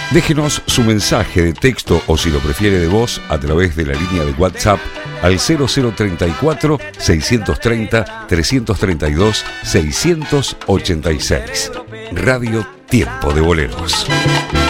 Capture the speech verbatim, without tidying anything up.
Déjenos su mensaje de texto o, si lo prefiere, de voz a través de la línea de WhatsApp al cero cero treinta y cuatro, seiscientos treinta, trescientos treinta y dos, seiscientos ochenta y seis. Radio Tiempo de Boleros.